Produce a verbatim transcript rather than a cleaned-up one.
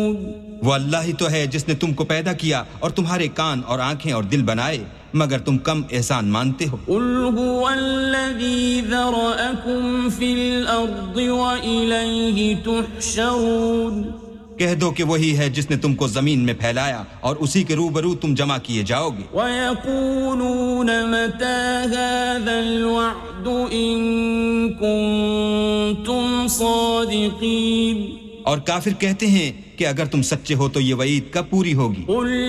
वो अल्लाह ही तो है जिसने तुमको पैदा किया और तुम्हारे कान और आंखें और दिल बनाए, मगर तुम कम एहसान मानते हो। कुल हुवल्लज़ी ज़रअकुम फिल अर्दि व इलैहि तुहशरून, कह दो कि वही है जिसने तुमको जमीन में फैलाया और उसी के रूबरू तुम जमा किए जाओगे। व यक़ूलून मता हाज़ल वअदु इन कुंतुम सादिक़ीन, और काफिर कहते हैं कि अगर तुम सच्चे हो तो ये वईद कब पूरी होगी।